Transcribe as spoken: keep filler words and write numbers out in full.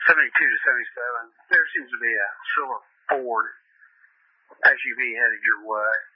seventy-two to seventy-seven. There seems to be a silver Ford S U V headed your way.